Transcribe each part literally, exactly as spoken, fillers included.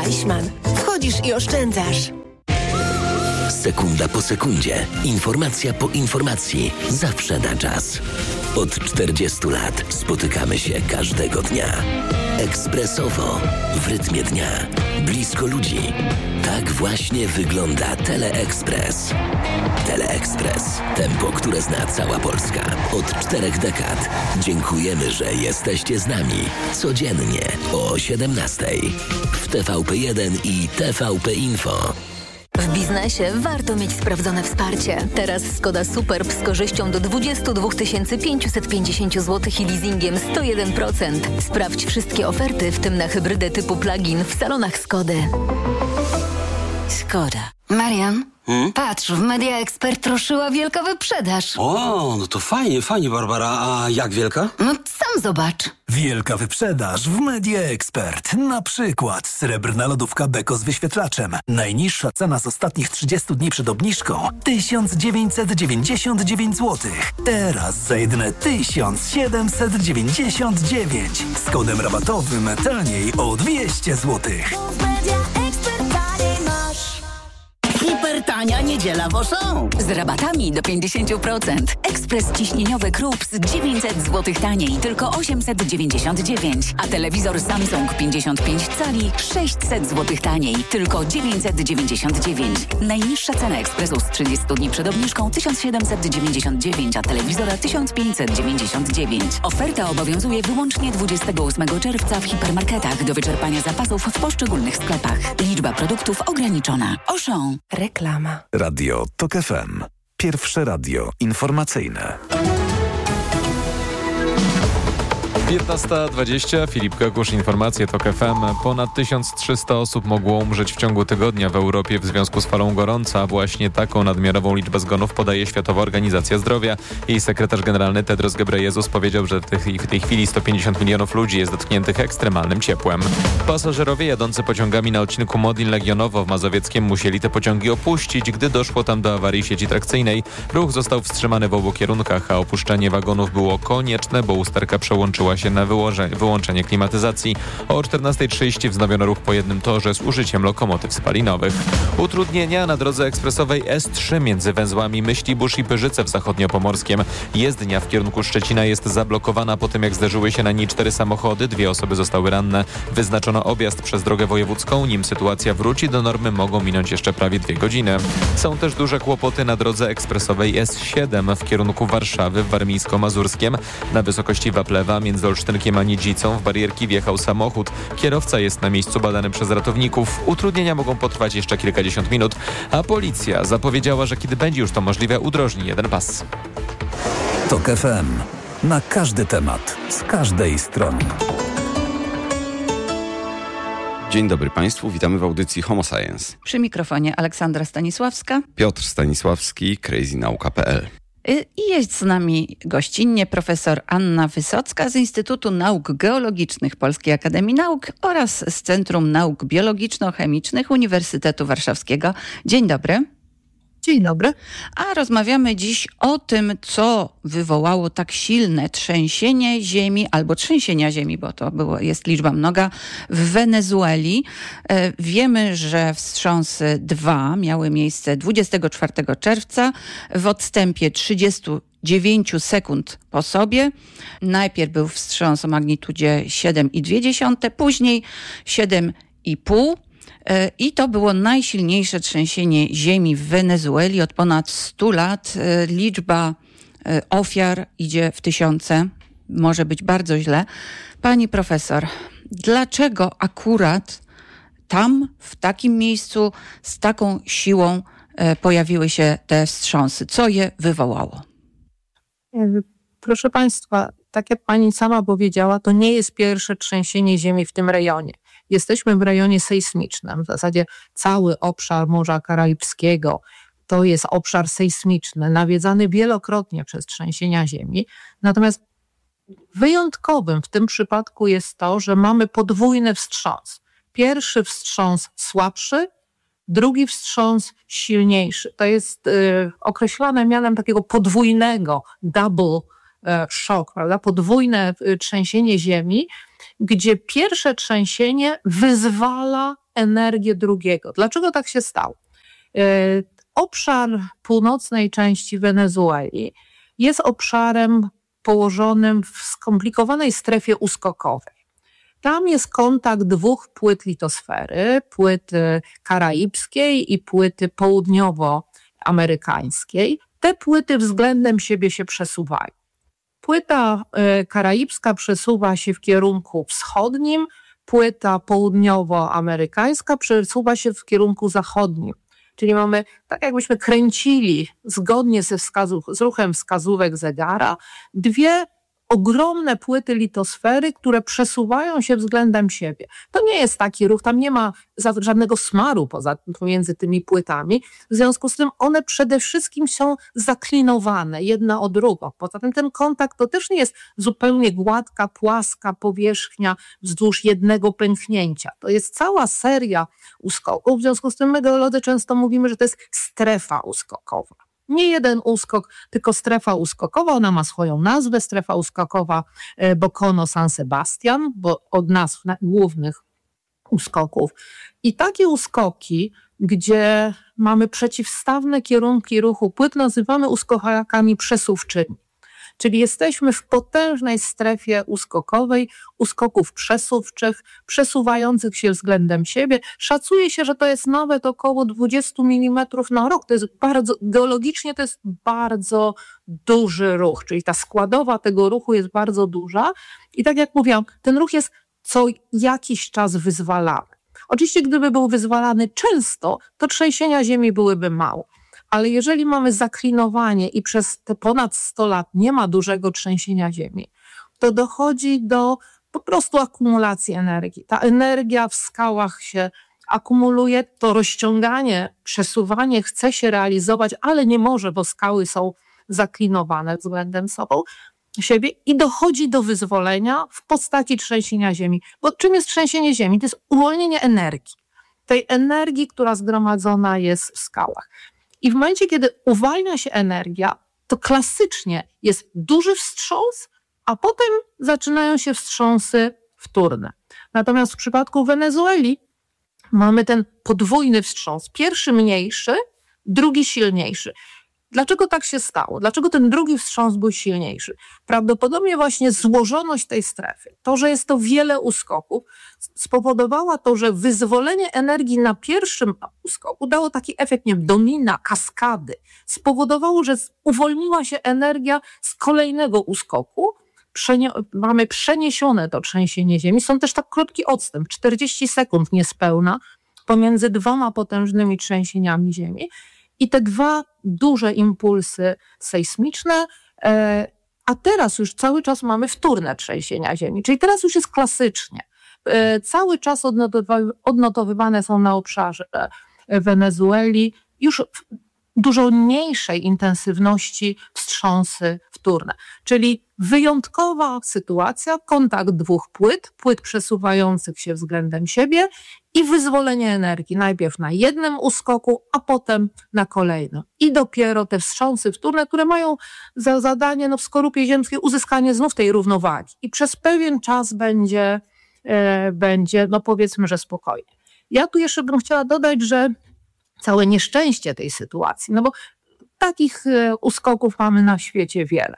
Deichmann. Wchodzisz i oszczędzasz. Sekunda po sekundzie. Informacja po informacji. Zawsze na czas. Od czterdziestu lat spotykamy się każdego dnia. Ekspresowo, w rytmie dnia, blisko ludzi. Tak właśnie wygląda Teleekspres. Teleekspres. Tempo, które zna cała Polska. Od czterech dekad. Dziękujemy, że jesteście z nami. Codziennie o siedemnastej. W T V P jeden i T V P Info. W biznesie warto mieć sprawdzone wsparcie. Teraz Skoda Superb z korzyścią do dwadzieścia dwa tysiące pięćset pięćdziesiąt złotych i leasingiem sto jeden procent. Sprawdź wszystkie oferty, w tym na hybrydę typu plug-in w salonach Skody. Skoda. Marian, hmm? patrz, w Media Expert ruszyła wielka wyprzedaż. O, no to fajnie, fajnie, Barbara. A jak wielka? No sam zobacz. Wielka wyprzedaż w Media Expert. Na przykład srebrna lodówka Beko z wyświetlaczem. Najniższa cena z ostatnich trzydziestu dni przed obniżką tysiąc dziewięćset dziewięćdziesiąt dziewięć złotych. Teraz za jedyne tysiąc siedemset dziewięćdziesiąt dziewięć. Z kodem rabatowym taniej o dwieście złotych. Hipertania niedziela w Auchan. Z rabatami do pięćdziesiąt procent. Ekspres ciśnieniowy Krups dziewięćset złotych taniej, tylko osiemset dziewięćdziesiąt dziewięć. A telewizor Samsung pięćdziesiąt pięć cali sześćset złotych taniej, tylko dziewięćset dziewięćdziesiąt dziewięć. Najniższa cena Ekspresu z trzydziestu dni przed obniżką tysiąc siedemset dziewięćdziesiąt dziewięć, a telewizora tysiąc pięćset dziewięćdziesiąt dziewięć. Oferta obowiązuje wyłącznie dwudziestego ósmego czerwca w hipermarketach do wyczerpania zapasów w poszczególnych sklepach. Liczba produktów ograniczona. Auchan. Reklama. Radio Tok F M. Pierwsze radio informacyjne. piętnasta dwadzieścia. Filip Kakusz, informacje Tok F M. Ponad tysiąc trzysta osób mogło umrzeć w ciągu tygodnia w Europie w związku z falą gorąca. Właśnie taką nadmiarową liczbę zgonów podaje Światowa Organizacja Zdrowia. Jej sekretarz generalny Tedros Ghebreyesus powiedział, że w tej chwili sto pięćdziesiąt milionów ludzi jest dotkniętych ekstremalnym ciepłem. Pasażerowie jadący pociągami na odcinku Modlin-Legionowo w Mazowieckiem musieli te pociągi opuścić, gdy doszło tam do awarii sieci trakcyjnej. Ruch został wstrzymany w obu kierunkach, a opuszczenie wagonów było konieczne, bo usterka przełączyła się na wyłoże, wyłączenie klimatyzacji. O czternasta trzydzieści wznowiono ruch po jednym torze z użyciem lokomotyw spalinowych. Utrudnienia na drodze ekspresowej S trzy między węzłami Myślibórz i Pyrzyce w Zachodniopomorskiem. Jezdnia w kierunku Szczecina jest zablokowana po tym, jak zderzyły się na niej cztery samochody. Dwie osoby zostały ranne. Wyznaczono objazd przez drogę wojewódzką. Nim sytuacja wróci do normy, mogą minąć jeszcze prawie dwie godziny. Są też duże kłopoty na drodze ekspresowej S siedem w kierunku Warszawy w Warmińsko-Mazurskiem. Na wysokości Waplewa między Olsztynkiem a Niedzicą w barierki wjechał samochód. Kierowca jest na miejscu badany przez ratowników. Utrudnienia mogą potrwać jeszcze kilkadziesiąt minut, a policja zapowiedziała, że kiedy będzie już to możliwe, udrożni jeden pas. Tok F M. Na każdy temat, z każdej strony. Dzień dobry Państwu, witamy w audycji Homo Science. Przy mikrofonie Aleksandra Stanisławska, Piotr Stanisławski, crazy nauka kropka p l. I jest z nami gościnnie profesor Anna Wysocka z Instytutu Nauk Geologicznych Polskiej Akademii Nauk oraz z Centrum Nauk Biologiczno-Chemicznych Uniwersytetu Warszawskiego. Dzień dobry. Dzień dobry. A rozmawiamy dziś o tym, co wywołało tak silne trzęsienie ziemi albo trzęsienia ziemi, bo to było, jest liczba mnoga, w Wenezueli. E, wiemy, że wstrząsy dwa miały miejsce dwudziestego czwartego czerwca w odstępie trzydzieści dziewięć sekund po sobie. Najpierw był wstrząs o magnitudzie siedem i dwie dziesiąte, później siedem i pół. I to było najsilniejsze trzęsienie ziemi w Wenezueli od ponad stu lat. Liczba ofiar idzie w tysiące. Może być bardzo źle. Pani profesor, dlaczego akurat tam, w takim miejscu, z taką siłą pojawiły się te wstrząsy? Co je wywołało? Proszę Państwa, tak jak Pani sama powiedziała, to nie jest pierwsze trzęsienie ziemi w tym rejonie. Jesteśmy w rejonie sejsmicznym. W zasadzie cały obszar Morza Karaibskiego to jest obszar sejsmiczny, nawiedzany wielokrotnie przez trzęsienia ziemi. Natomiast wyjątkowym w tym przypadku jest to, że mamy podwójny wstrząs. Pierwszy wstrząs słabszy, drugi wstrząs silniejszy. To jest y, określane mianem takiego podwójnego, double shock, prawda? Podwójne trzęsienie ziemi, gdzie pierwsze trzęsienie wyzwala energię drugiego. Dlaczego tak się stało? Obszar północnej części Wenezueli jest obszarem położonym w skomplikowanej strefie uskokowej. Tam jest kontakt dwóch płyt litosfery, płyty karaibskiej i płyty południowoamerykańskiej. Te płyty względem siebie się przesuwają. Płyta karaibska przesuwa się w kierunku wschodnim, płyta południowoamerykańska przesuwa się w kierunku zachodnim. Czyli mamy, tak jakbyśmy kręcili zgodnie ze wskazów, z ruchem wskazówek zegara, dwie ogromne płyty litosfery, które przesuwają się względem siebie. To nie jest taki ruch, tam nie ma żadnego smaru poza, pomiędzy tymi płytami. W związku z tym one przede wszystkim są zaklinowane jedna od drugą. Poza tym ten kontakt to też nie jest zupełnie gładka, płaska powierzchnia wzdłuż jednego pęknięcia. To jest cała seria uskoków. W związku z tym my geolodzy często mówimy, że to jest strefa uskokowa. Nie jeden uskok, tylko strefa uskokowa. Ona ma swoją nazwę, strefa uskokowa Bocono San Sebastian, bo od nazw głównych uskoków. I takie uskoki, gdzie mamy przeciwstawne kierunki ruchu płyt, nazywamy uskokami przesuwczymi. Czyli jesteśmy w potężnej strefie uskokowej, uskoków przesuwczych, przesuwających się względem siebie. Szacuje się, że to jest nawet około dwadzieścia milimetrów na rok. To jest bardzo, geologicznie to jest bardzo duży ruch, czyli ta składowa tego ruchu jest bardzo duża. I tak jak mówiłam, ten ruch jest co jakiś czas wyzwalany. Oczywiście, gdyby był wyzwalany często, to trzęsienia ziemi byłyby małe. Ale jeżeli mamy zaklinowanie i przez te ponad sto lat nie ma dużego trzęsienia ziemi, to dochodzi do po prostu akumulacji energii. Ta energia w skałach się akumuluje, to rozciąganie, przesuwanie chce się realizować, ale nie może, bo skały są zaklinowane względem sobą, siebie i dochodzi do wyzwolenia w postaci trzęsienia ziemi. Bo czym jest trzęsienie ziemi? To jest uwolnienie energii. Tej energii, która zgromadzona jest w skałach. I w momencie, kiedy uwalnia się energia, to klasycznie jest duży wstrząs, a potem zaczynają się wstrząsy wtórne. Natomiast w przypadku Wenezueli mamy ten podwójny wstrząs. Pierwszy mniejszy, drugi silniejszy. Dlaczego tak się stało? Dlaczego ten drugi wstrząs był silniejszy? Prawdopodobnie właśnie złożoność tej strefy, to, że jest to wiele uskoków, spowodowała to, że wyzwolenie energii na pierwszym uskoku dało taki efekt, nie wiem, domina, kaskady. Spowodowało, że uwolniła się energia z kolejnego uskoku. Przenie- mamy przeniesione to trzęsienie ziemi. Są też tak krótki odstęp, czterdzieści sekund niespełna, pomiędzy dwoma potężnymi trzęsieniami ziemi. I te dwa duże impulsy sejsmiczne, e, a teraz już cały czas mamy wtórne trzęsienia ziemi, czyli teraz już jest klasycznie. E, cały czas odnotowy- odnotowywane są na obszarze Wenezueli już w dużo mniejszej intensywności wstrząsy wtórne. Czyli wyjątkowa sytuacja, kontakt dwóch płyt, płyt przesuwających się względem siebie i wyzwolenie energii. Najpierw na jednym uskoku, a potem na kolejnym. I dopiero te wstrząsy wtórne, które mają za zadanie no, w skorupie ziemskiej uzyskanie znów tej równowagi. I przez pewien czas będzie, e, będzie no powiedzmy, że spokojnie. Ja tu jeszcze bym chciała dodać, że całe nieszczęście tej sytuacji, no bo takich uskoków mamy na świecie wiele.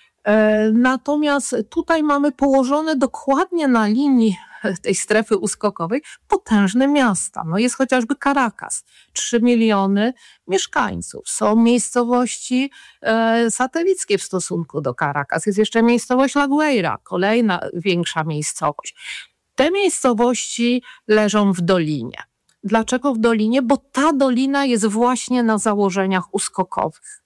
Natomiast tutaj mamy położone dokładnie na linii tej strefy uskokowej potężne miasta. No jest chociażby Caracas, trzy miliony mieszkańców. Są miejscowości e, satelickie w stosunku do Caracas. Jest jeszcze miejscowość La Guaira, kolejna większa miejscowość. Te miejscowości leżą w dolinie. Dlaczego w dolinie? Bo ta dolina jest właśnie na założeniach uskokowych.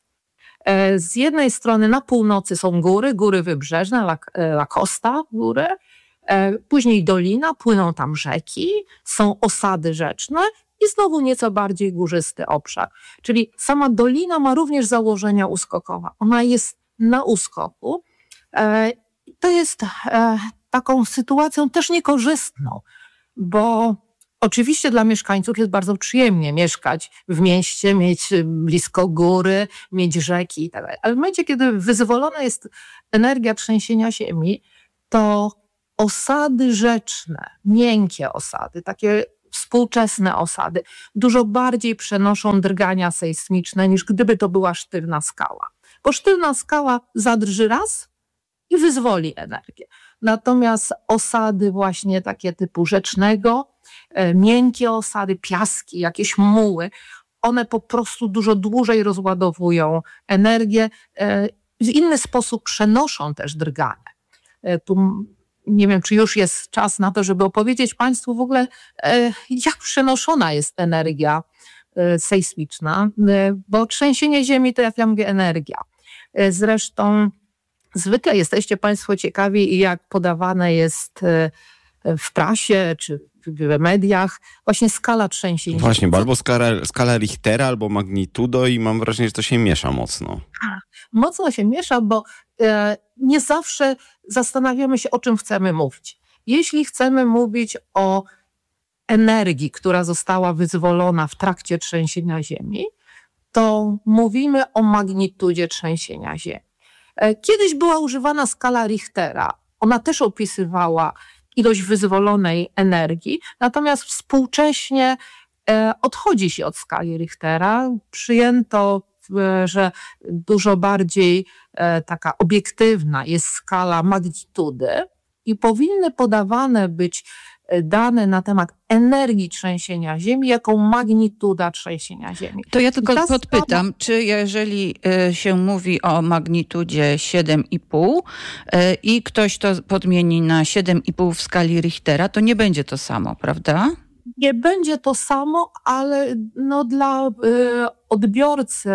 Z jednej strony na północy są góry, góry wybrzeżne, La, La Costa góry, później dolina, płyną tam rzeki, są osady rzeczne i znowu nieco bardziej górzysty obszar. Czyli sama dolina ma również założenia uskokowe. Ona jest na uskoku. To jest taką sytuacją też niekorzystną, bo oczywiście dla mieszkańców jest bardzo przyjemnie mieszkać w mieście, mieć blisko góry, mieć rzeki i tak dalej. Ale w momencie, kiedy wyzwolona jest energia trzęsienia ziemi, to osady rzeczne, miękkie osady, takie współczesne osady dużo bardziej przenoszą drgania sejsmiczne niż gdyby to była sztywna skała. Bo sztywna skała zadrży raz i wyzwoli energię. Natomiast osady właśnie takie typu rzecznego, e, miękkie osady, piaski, jakieś muły, one po prostu dużo dłużej rozładowują energię, e, w inny sposób przenoszą też drganie. E, tu nie wiem, czy już jest czas na to, żeby opowiedzieć Państwu w ogóle, e, jak przenoszona jest energia e, sejsmiczna, e, bo trzęsienie ziemi to, jak ja mówię, energia. E, zresztą zwykle jesteście Państwo ciekawi, jak podawane jest w prasie czy w mediach właśnie skala trzęsień. Właśnie, bo albo skala, skala Richtera, albo magnitudo i mam wrażenie, że to się miesza mocno. Mocno się miesza, bo e, nie zawsze zastanawiamy się, o czym chcemy mówić. Jeśli chcemy mówić o energii, która została wyzwolona w trakcie trzęsienia ziemi, to mówimy o magnitudzie trzęsienia ziemi. Kiedyś była używana skala Richtera. Ona też opisywała ilość wyzwolonej energii, natomiast współcześnie odchodzi się od skali Richtera. Przyjęto, że dużo bardziej taka obiektywna jest skala magnitudy i powinny podawane być dane na temat energii trzęsienia ziemi, jaką magnituda trzęsienia ziemi. To ja tylko ta podpytam, skala... czy jeżeli y, się mówi o magnitudzie siedem i pół y, i ktoś to podmieni na siedem i pół w skali Richtera, to nie będzie to samo, prawda? Nie będzie to samo, ale no dla y, odbiorcy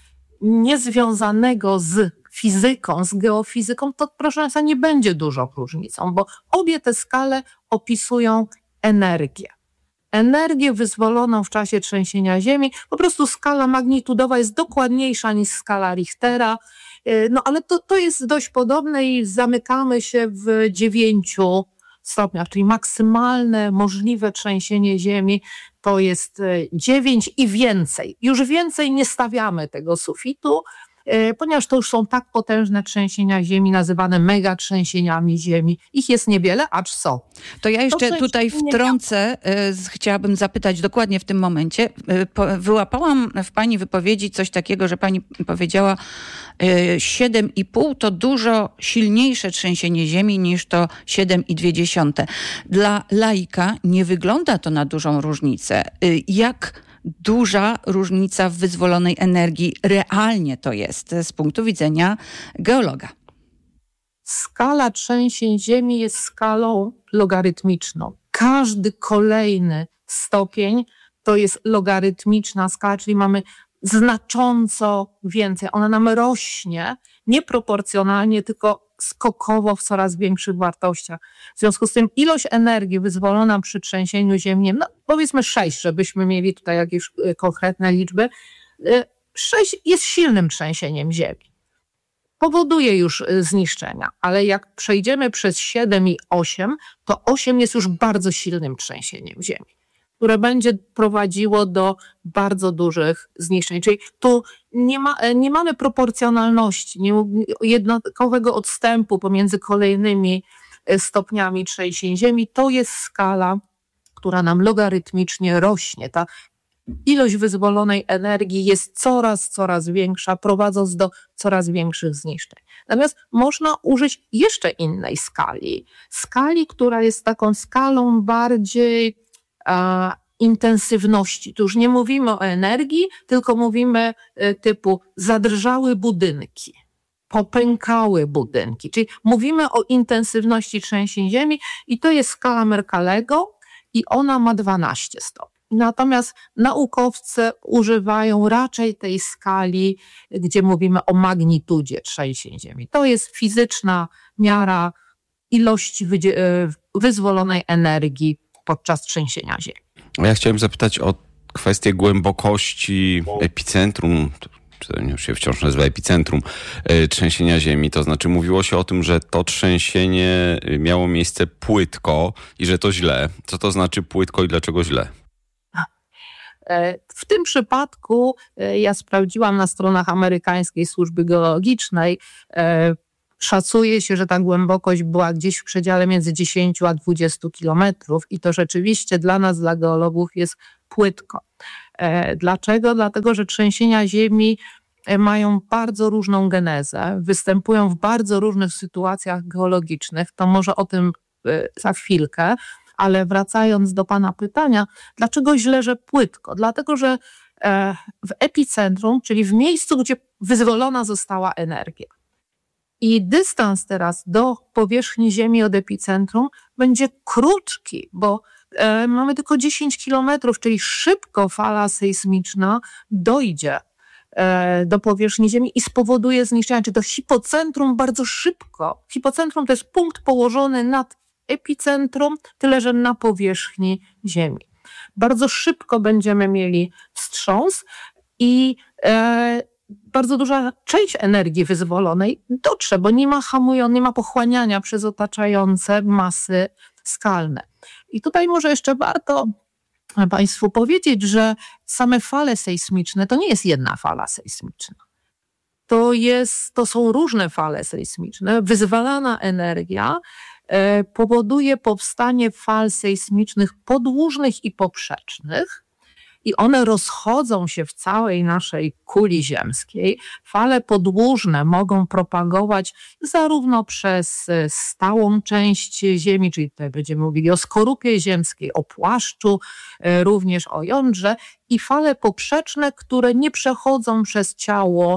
niezwiązanego z fizyką, z geofizyką, to proszę Państwa nie będzie dużą różnicą, bo obie te skale opisują energię. Energię wyzwoloną w czasie trzęsienia ziemi. Po prostu skala magnitudowa jest dokładniejsza niż skala Richtera, no ale to, to jest dość podobne i zamykamy się w dziewięciu stopniach, czyli maksymalne możliwe trzęsienie ziemi to jest dziewięć i więcej. Już więcej nie stawiamy tego sufitu, ponieważ to już są tak potężne trzęsienia ziemi, nazywane megatrzęsieniami ziemi. Ich jest niewiele, acz są. To ja jeszcze to tutaj wtrącę, y, chciałabym zapytać dokładnie w tym momencie. Y, po, wyłapałam w Pani wypowiedzi coś takiego, że Pani powiedziała y, siedem i pół to dużo silniejsze trzęsienie ziemi niż to siedem i dwie dziesiąte. Dla laika nie wygląda to na dużą różnicę. Y, jak duża różnica w wyzwolonej energii realnie to jest z punktu widzenia geologa? Skala trzęsień ziemi jest skalą logarytmiczną. Każdy kolejny stopień to jest logarytmiczna skala, czyli mamy znacząco więcej. Ona nam rośnie nieproporcjonalnie, tylko skokowo w coraz większych wartościach. W związku z tym ilość energii wyzwolona przy trzęsieniu ziemnym, no powiedzmy sześć, żebyśmy mieli tutaj jakieś konkretne liczby, sześć jest silnym trzęsieniem ziemi. Powoduje już zniszczenia, ale jak przejdziemy przez siedem i osiem, to osiem jest już bardzo silnym trzęsieniem ziemi, które będzie prowadziło do bardzo dużych zniszczeń. Czyli tu nie, ma, nie mamy proporcjonalności, nie, jednakowego odstępu pomiędzy kolejnymi stopniami trzęsień ziemi. To jest skala, która nam logarytmicznie rośnie. Ta ilość wyzwolonej energii jest coraz, coraz większa, prowadząc do coraz większych zniszczeń. Natomiast można użyć jeszcze innej skali. Skali, która jest taką skalą bardziej a, intensywności. Tu już nie mówimy o energii, tylko mówimy y, typu zadrżały budynki, popękały budynki. Czyli mówimy o intensywności trzęsień ziemi i to jest skala Mercalego i ona ma dwanaście stopni. Natomiast naukowcy używają raczej tej skali, gdzie mówimy o magnitudzie trzęsień ziemi. To jest fizyczna miara ilości wyzwolonej energii podczas trzęsienia ziemi. Ja chciałem zapytać o kwestię głębokości epicentrum, czy to już się wciąż nazywa epicentrum trzęsienia ziemi. To znaczy mówiło się o tym, że to trzęsienie miało miejsce płytko i że to źle. Co to znaczy płytko i dlaczego źle? W tym przypadku ja sprawdziłam na stronach amerykańskiej służby geologicznej Szacuje się, że ta głębokość była gdzieś w przedziale między dziesięciu a dwudziestu kilometrów i to rzeczywiście dla nas, dla geologów jest płytko. E, dlaczego? Dlatego, że trzęsienia ziemi mają bardzo różną genezę, występują w bardzo różnych sytuacjach geologicznych. To może o tym e, za chwilkę, ale wracając do pana pytania, dlaczego źle, że płytko? Dlatego, że e, w epicentrum, czyli w miejscu, gdzie wyzwolona została energia, i dystans teraz do powierzchni Ziemi od epicentrum będzie krótki, bo e, mamy tylko dziesięć kilometrów, czyli szybko fala sejsmiczna dojdzie e, do powierzchni Ziemi i spowoduje zniszczenie, czy to hipocentrum bardzo szybko. Hipocentrum to jest punkt położony nad epicentrum, tyle że na powierzchni Ziemi. Bardzo szybko będziemy mieli wstrząs i e, bardzo duża część energii wyzwolonej dotrze, bo nie ma hamującego, nie ma pochłaniania przez otaczające masy skalne. I tutaj może jeszcze warto Państwu powiedzieć, że same fale sejsmiczne to nie jest jedna fala sejsmiczna. To, jest, to są różne fale sejsmiczne. Wyzwalana energia e, powoduje powstanie fal sejsmicznych podłużnych i poprzecznych, i one rozchodzą się w całej naszej kuli ziemskiej. Fale podłużne mogą propagować zarówno przez stałą część Ziemi, czyli tutaj będziemy mówili o skorupie ziemskiej, o płaszczu, również o jądrze, i fale poprzeczne, które nie przechodzą przez ciało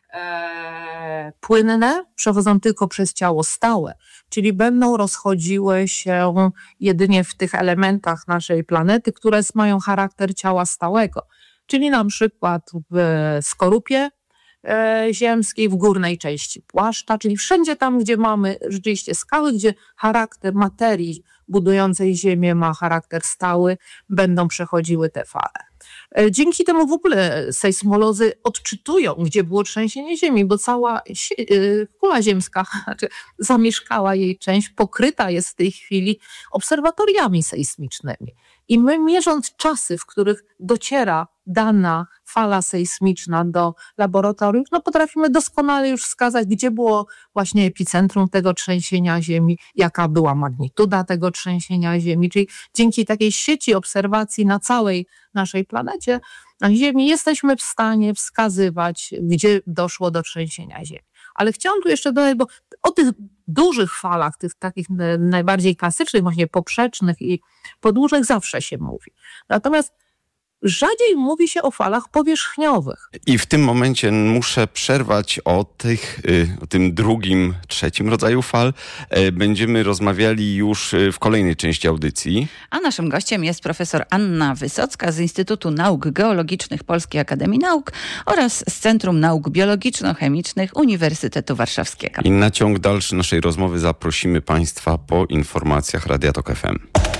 e, płynne, przechodzą tylko przez ciało stałe, czyli będą rozchodziły się jedynie w tych elementach naszej planety, które mają charakter ciała stałego, czyli na przykład w skorupie e, ziemskiej, w górnej części płaszcza, czyli wszędzie tam, gdzie mamy rzeczywiście skały, gdzie charakter materii budującej Ziemię ma charakter stały, będą przechodziły te fale. Dzięki temu w ogóle sejsmolodzy odczytują, gdzie było trzęsienie ziemi, bo cała kula ziemska, znaczy zamieszkała jej część, pokryta jest w tej chwili obserwatoriami sejsmicznymi. I my, mierząc czasy, w których dociera dana fala sejsmiczna do laboratoriów, no potrafimy doskonale już wskazać, gdzie było właśnie epicentrum tego trzęsienia ziemi, jaka była magnituda tego trzęsienia ziemi. Czyli dzięki takiej sieci obserwacji na całej naszej planecie, na Ziemi, jesteśmy w stanie wskazywać, gdzie doszło do trzęsienia ziemi. Ale chciałam tu jeszcze dodać, bo o tych dużych falach, tych takich najbardziej klasycznych, właśnie poprzecznych i podłużnych zawsze się mówi. Natomiast rzadziej mówi się o falach powierzchniowych. I w tym momencie muszę przerwać o, tych, o tym drugim, trzecim rodzaju fal. Będziemy rozmawiali już w kolejnej części audycji. A naszym gościem jest profesor Anna Wysocka z Instytutu Nauk Geologicznych Polskiej Akademii Nauk oraz z Centrum Nauk Biologiczno-Chemicznych Uniwersytetu Warszawskiego. I na ciąg dalszy naszej rozmowy zaprosimy Państwa po informacjach Radia Tok F M.